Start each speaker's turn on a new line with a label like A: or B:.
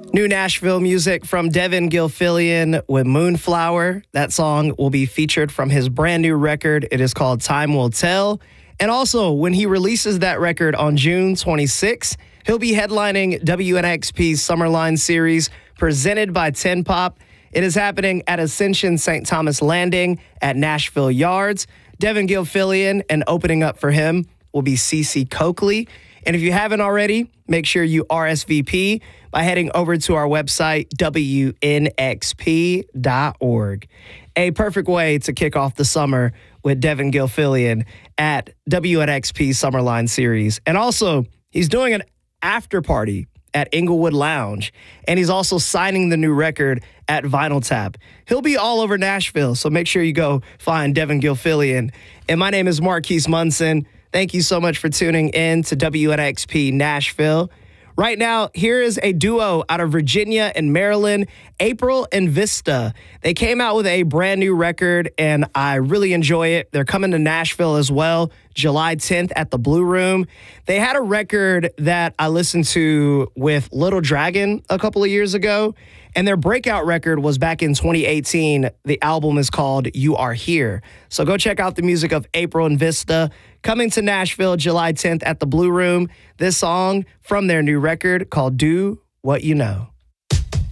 A: New Nashville music from Devin Gilfillian with Moonflower. That song will be featured from his brand new record. It is called Time Will Tell. And also, when he releases that record on June 26th, he'll be headlining WNXP's Summerline series presented by Tin Pop. It is happening at Ascension St. Thomas Landing at Nashville Yards. Devin Gilfillian, and opening up for him will be Cece Coakley. And if you haven't already, make sure you RSVP by heading over to our website, WNXP.org. A perfect way to kick off the summer with Devin Gilfillian at WNXP Summerline Series. And also, he's doing an after party at Inglewood Lounge, and he's also signing the new record at Vinyl Tap. He'll be all over Nashville, so make sure you go find Devin Gilfillian. And my name is Marquise Munson. Thank you so much for tuning in to WNXP Nashville. Right now, here is a duo out of Virginia and Maryland, April and Vista. They came out with a brand new record, and I really enjoy it. They're coming to Nashville as well, July 10th at the Blue Room. They had a record that I listened to with Little Dragon a couple of years ago, and their breakout record was back in 2018. The album is called You Are Here. So go check out the music of April and Vista. Coming to Nashville July 10th at the Blue Room. This song from their new record called Do What You Know.